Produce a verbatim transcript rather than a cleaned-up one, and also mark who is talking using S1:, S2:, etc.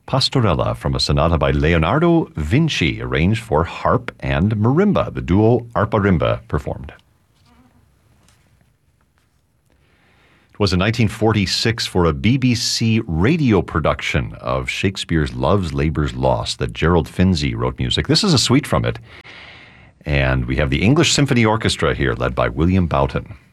S1: Pastorella from a sonata by Leonardo Vinci, arranged for harp and marimba. The duo Arpa-Rimba performed. It was in nineteen forty-six for a B B C radio production of Shakespeare's Love's Labour's Lost that Gerald Finzi wrote music. This is a suite from it. And we have the English Symphony Orchestra here, led by William Boughton.